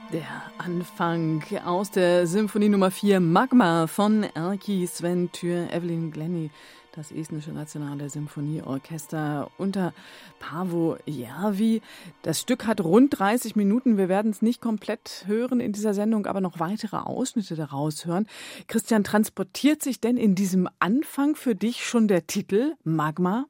Der Anfang aus der Symphonie Nummer 4 Magma von Erkki Sven Tür, Evelyn Glennie, das estnische Nationale Symphonieorchester unter Paavo Järvi. Das Stück hat rund 30 Minuten. Wir werden es nicht komplett hören in dieser Sendung, aber noch weitere Ausschnitte daraus hören. Christian, transportiert sich denn in diesem Anfang für dich schon der Titel Magma?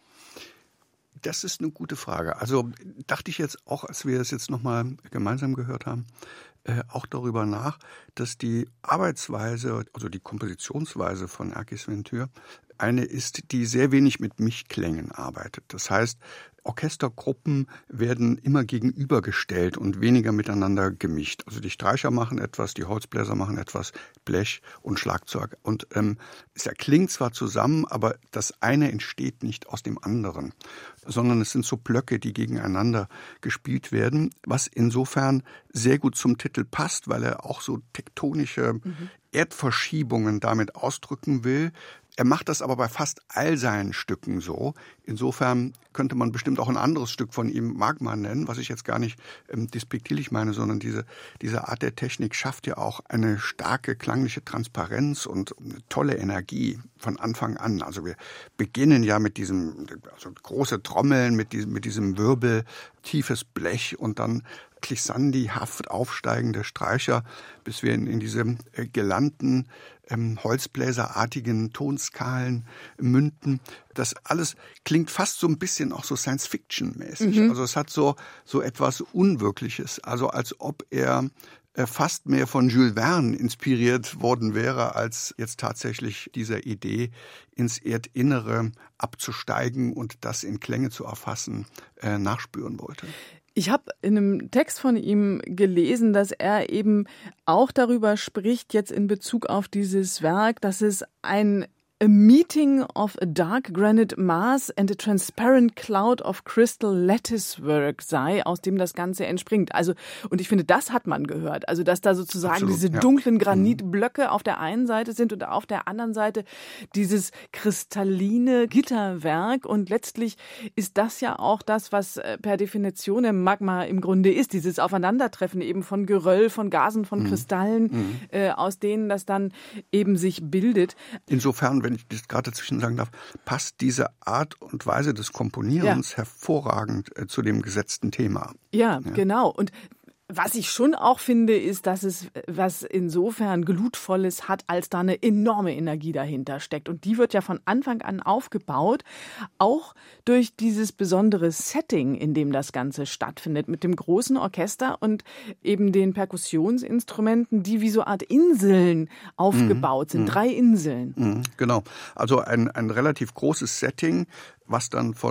Das ist eine gute Frage. Also dachte ich jetzt auch, als wir es jetzt nochmal gemeinsam gehört haben, auch darüber nach, dass die Arbeitsweise, also die Kompositionsweise von Erkki Sven Tür eine ist, die sehr wenig mit Mischklängen arbeitet. Das heißt, Orchestergruppen werden immer gegenübergestellt und weniger miteinander gemischt. Also die Streicher machen etwas, die Holzbläser machen etwas, Blech und Schlagzeug. Und es erklingt zwar zusammen, aber das eine entsteht nicht aus dem anderen, sondern es sind so Blöcke, die gegeneinander gespielt werden, was insofern sehr gut zum Titel passt, weil er auch so tektonische Erdverschiebungen damit ausdrücken will. Er macht das aber bei fast all seinen Stücken so. Insofern könnte man bestimmt auch ein anderes Stück von ihm Magma nennen, was ich jetzt gar nicht despektierlich meine, sondern diese Art der Technik schafft ja auch eine starke klangliche Transparenz und eine tolle Energie von Anfang an. Also wir beginnen ja mit diesem, also große Trommeln, mit diesem Wirbel, tiefes Blech und dann glissandihaft aufsteigende Streicher, bis wir in diese gelernten, holzbläserartigen Tonskalen münden. Das alles klingt fast so ein bisschen auch so Science-Fiction-mäßig. Also es hat so etwas Unwirkliches, also als ob er fast mehr von Jules Verne inspiriert worden wäre, als jetzt tatsächlich dieser Idee, ins Erdinnere abzusteigen und das in Klänge zu erfassen, nachspüren wollte. Ich habe in einem Text von ihm gelesen, dass er eben auch darüber spricht, jetzt in Bezug auf dieses Werk, dass es ein A meeting of a dark granite mass and a transparent cloud of crystal lattice work sei, aus dem das Ganze entspringt. Also, und ich finde, das hat man gehört. Also, dass da sozusagen Absolut, diese dunklen Granitblöcke auf der einen Seite sind und auf der anderen Seite dieses kristalline Gitterwerk. Und letztlich ist das ja auch das, was per Definition im Magma im Grunde ist. Dieses Aufeinandertreffen eben von Geröll, von Gasen, von Kristallen, aus denen das dann eben sich bildet. Insofern, wenn ich das gerade dazwischen sagen darf, passt diese Art und Weise des Komponierens hervorragend zu dem gesetzten Thema. Ja, genau. Und was ich schon auch finde, ist, dass es was insofern Glutvolles hat, als da eine enorme Energie dahinter steckt. Und die wird ja von Anfang an aufgebaut, auch durch dieses besondere Setting, in dem das Ganze stattfindet, mit dem großen Orchester und eben den Perkussionsinstrumenten, die wie so Art Inseln aufgebaut sind, 3 Inseln. Genau, also ein relativ großes Setting, was dann von